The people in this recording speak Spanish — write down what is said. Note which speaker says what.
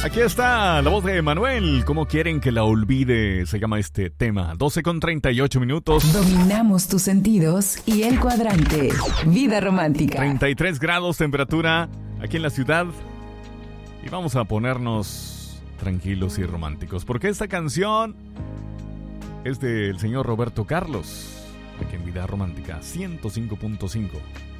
Speaker 1: Aquí está la voz de Manuel. ¿Cómo quieren que la olvide? Se llama este tema. 12:38.
Speaker 2: Dominamos tus sentidos y el cuadrante. Vida romántica.
Speaker 1: 33 grados temperatura aquí en la ciudad. Y vamos a ponernos tranquilos y románticos, porque esta canción es del señor Roberto Carlos, aquí en Vida Romántica 105.5.